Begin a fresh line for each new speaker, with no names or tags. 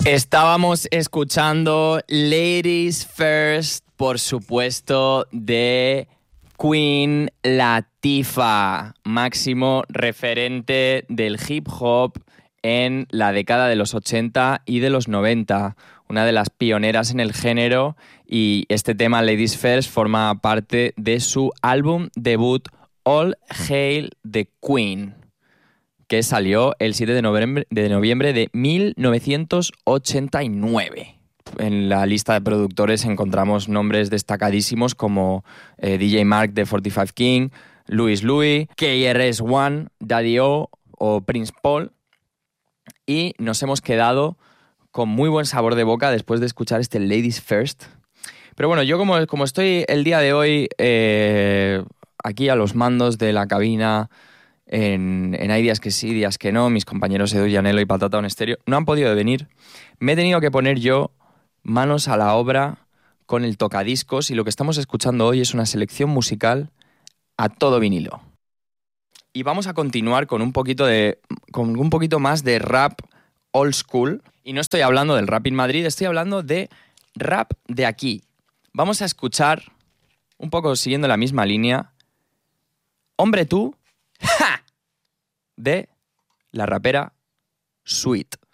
Estábamos escuchando Ladies First, por supuesto, de Queen Latifah, máximo referente del hip hop en la década de los 80 y de los 90, una de las pioneras en el género, y este tema Ladies First forma parte de su álbum debut All Hail the Queen, que salió el 7 de noviembre de 1989. En la lista de productores encontramos nombres destacadísimos como DJ Mark de 45 King, Louis Louis, KRS-One, Daddy-O o Prince Paul. Y nos hemos quedado con muy buen sabor de boca después de escuchar este Ladies First. Pero bueno, yo como estoy el día de hoy aquí a los mandos de la cabina, Hay días que sí, días que no, mis compañeros Edu Llanelo y Patata On Stereo no han podido venir. Me he tenido que poner yo manos a la obra con el tocadiscos, y lo que estamos escuchando hoy es una selección musical a todo vinilo. Y vamos a continuar con un poquito más de rap old school. Y no estoy hablando del rap in Madrid, estoy hablando de rap de aquí. Vamos a escuchar, un poco siguiendo la misma línea, Hombre Tú, ¡ja!, de la rapera Sweet.